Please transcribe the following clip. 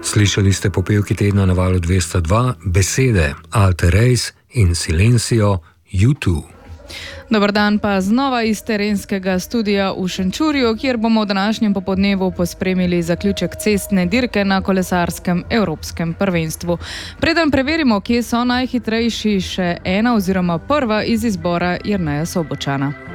Slišali ste popevki tedna na valu 202, Besede, Alter Reis in Silencio, U2. Dobar dan pa znova iz terenskega studia v Šenčurju, kjer bomo v današnjem popodnevu pospremili zaključek cestne dirke na kolesarskem evropskem prvenstvu. Preden preverimo, kje so najhitrejši, še ena oziroma prva iz izbora Jerneja Sobočana.